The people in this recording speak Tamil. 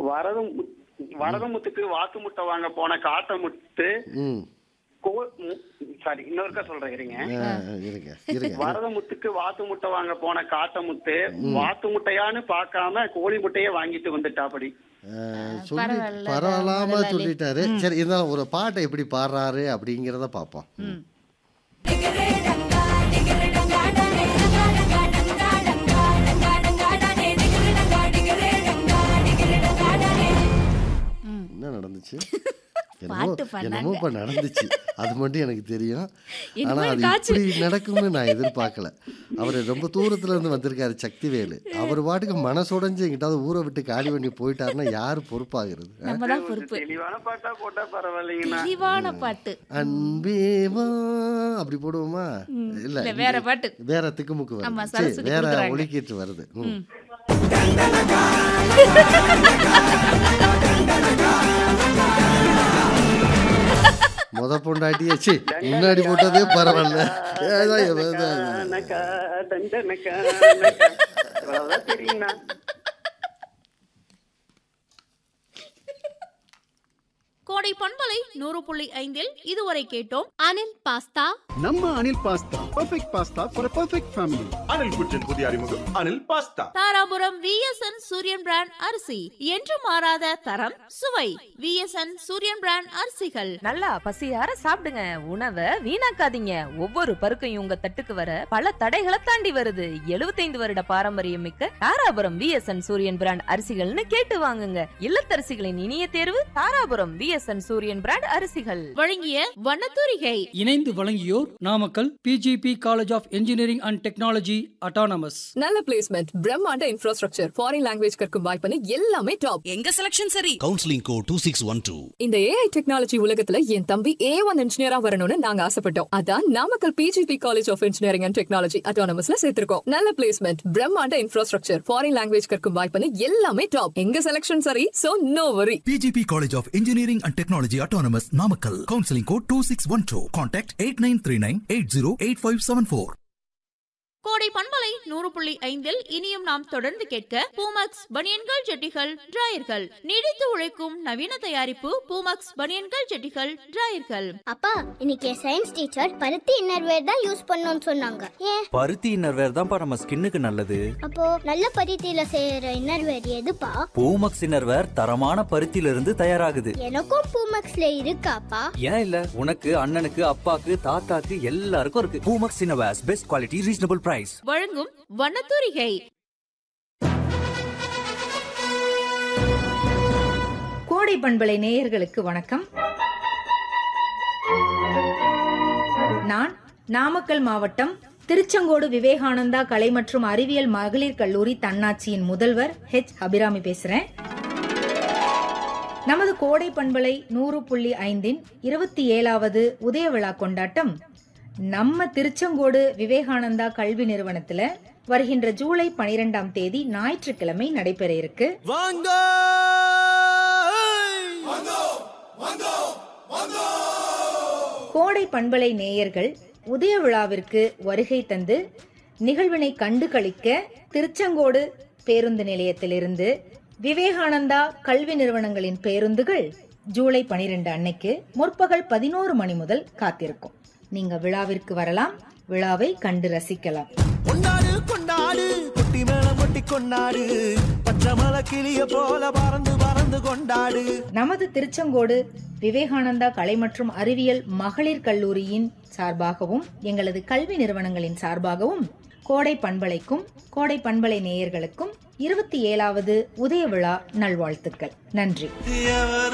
வரதமுத்துக்கு வாத்து முட்டை வாங்க போன காட்ட முத்து சாரி இன்னொருக்கா சொல்றேன் இருங்க. வரதமுத்துக்கு வாத்து முட்டை வாங்க போன காட்ட முத்து வாத்து முட்டையான்னு பார்க்காம கோழி முட்டையே வாங்கிட்டு வந்துட்டாப்படி. பரவாயில்லாம சொல்லிட்டாரு. சரி, இருந்தாலும் ஒரு பாட்டை எப்படி பாடுறாரு அப்படிங்கிறத பார்ப்போம். என்ன நடந்துச்சு? என்னமோ இப்ப நடந்துச்சு, அது மட்டும் எனக்கு தெரியும். ஆனா அது இப்படி நடக்கும்னு நான் எதிர்பார்க்கல. அவர் ரொம்ப தூரத்துல இருந்து வந்திருக்காரு சக்திவேலு. அவர் பாட்டுக்கு மனசுடைஞ்சு எங்கிட்டாவது ஊரை விட்டு காலி பண்ணி போயிட்டாருன்னா யாரு பொறுப்பாகிறது? தெளிவான பாட்டா போட்டா பரவாயில்லைங்க. தெளிவான பாட்டு அன்பேவா அப்படி போடுவோமா? இல்ல வேற பாட்டு, வேற திக்குமுக்கு வருது, வேற ஒலிக்கிட்டு வருது. முத பொண்டாட்டியாச்சு முன்னாடி போட்டதே பரவாயில்ல. கோடை பண்பலை 100.5 இதுவரை கேட்டோம் அனில் பாஸ்தா. நம்ம Anil pasta perfect pasta for a perfect family. Anil குச்சின் புதிய அறிமுகம் அனில் பாஸ்தா. தாராபுரம் VSN சூரியன் பிராண்ட் அரிசி, என்று மாறாத தரம் சுவை. VSN சூரியன் பிராண்ட் அரிசிகள். நல்லா பசியார சாப்பிடுங்க, உணவை வீணாக்காதீங்க. ஒவ்வொரு பருக்கையும் உங்க தட்டுக்கு வர பல தடைகளை தாண்டி வருது. 75 வருட பாரம்பரியம் மிக்க தாராபுரம் VSN சூரியன் பிராண்ட் அரிசிகள்னு கேட்டு வாங்குங்க. இல்லத்தரசிகளின் இனிய தேர்வு தாராபுரம் VSN சூரியன் பிராண்ட் அரிசிகள். வழங்கிய வண்ணத்தூரிகை. இணைந்து வழங்கியோர் Namakkal PGP college of engineering and technology autonomous. நல்ல பிளேஸ்மெண்ட், பிரம்மாண்ட இன்ஃப்ராஸ்ட்ரக்சர், ஃபாரின் லாங்குவேஜ் கற்கும் வாய்ப்பு எல்லாமே டாப். எங்க செலக்ஷன் சரி. Counselling code 2612. இந்த AI டெக்னாலஜி உலகத்துல என் தம்பி A1 இன்ஜினியரா வரணும்னு நாங்க ஆசைப்பட்டோம். அதான் Namakkal PGP college of engineering and technology அட்டானமஸ்ல சேர்த்திருக்கோம். நல்ல பிளேஸ்மெண்ட், பிரம்மாண்ட இன்ஃப்ராஸ்ட்ரக்சர், ஃபாரின் லாங்குவேஜ் கற்கும் வாய்ப்பு எல்லாமே டாப். எங்க செலக்ஷன் சரி, சோ நோ வரி. PGP college of engineering and technology autonomous Namakkal. Counselling code 2612. Contact 8939808574. கோடை பண்பலை 100.5 இனியும் நாம் தொடர்ந்து கேட்க பூமக்ஸ் பனியன்கள் ஜெட்டிகள் டிராயர்கள். நீடித்து உழைக்கும் நவீன தயாரிப்பு பூமக்ஸ் பனியன்கள் ஜெட்டிகள் டிராயர்கள். அப்பா, இன்னைக்கு சயின்ஸ் டீச்சர் பருத்தி இன்னர்வேர் தான் யூஸ் பண்ணணும்னு சொன்னாங்க. ஏன்? பருத்தி இன்னர்வேர் தான்ப்பா நம்ம ஸ்கின்னுக்கு நல்லது. அப்போ நல்ல பருத்தியில செய்யற இன்னர்வேர் எதுப்பா? பூமக்ஸ் இன்னர்வேர் தரமான பருத்தியில இருந்து தயாராகுது. எனக்கும் பூமக்ஸ்ல இருக்காப்பா? ஏன் இல்ல, உனக்கு அண்ணனுக்கு அப்பாக்கு தாத்தாக்கு எல்லாருக்கும் இருக்கு. Poomex innerwears best quality reasonable price. வழங்கும் வண்ணத்தூரிகை. கோடை பண்பலை நேயர்களுக்கு வணக்கம். நான் நாமக்கல் மாவட்டம் திருச்செங்கோடு விவேகானந்தா கலை மற்றும் அறிவியல் மகளிர் கல்லூரி தன்னாட்சியின் முதல்வர் அபிராமி பேசுறேன். நமது கோடை பண்பலை 100.5 27வது உதய விழா கொண்டாட்டம் நம்ம திருச்செங்கோடு விவேகானந்தா கல்வி நிறுவனத்துல வருகின்ற ஜூலை 12ஆம் தேதி ஞாயிற்றுக்கிழமை நடைபெற இருக்கு. கோடை பண்பலை நேயர்கள் உதய விழாவிற்கு வருகை தந்து நிகழ்வினை கண்டு களிக்க திருச்செங்கோடு பேருந்து நிலையத்திலிருந்து விவேகானந்தா கல்வி நிறுவனங்களின் பேருந்துகள் ஜூலை 12 அன்னைக்கு முற்பகல் 11 மணி முதல் காத்திருக்கும். நீங்க விழாவிற்கு வரலாம், விழாவை கண்டு ரசிக்கலாம். கொண்டாடு கொண்டாடு குட்டி மேளம் கொட்டி கொண்டாடு, பச்சை மலை கிளிய போல பறந்து பறந்து கொண்டாடு. நமது திருச்செங்கோடு விவேகானந்தா கலை மற்றும் அறிவியல் மகளிர் கல்லூரியின் சார்பாகவும் எங்களது கல்வி நிறுவனங்களின் சார்பாகவும் கோடை பண்பலைக்கும் கோடை பண்பலை நேயர்களுக்கும் 27வது உதய விழா நல்வாழ்த்துக்கள். நன்றி.